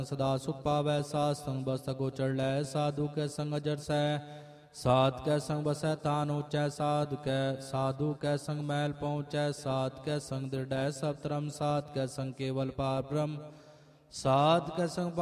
सदा सुख पावै। साध संग बस गोचर लै, साधु के संग अजर सै। साध कै संग बसै तान ऊँचै, साधु कै संग मैल पहुँचै। साध कै संग दृढ़ सब धर्म, साध कै संग केवल पार ब्रह्म। साध कै संग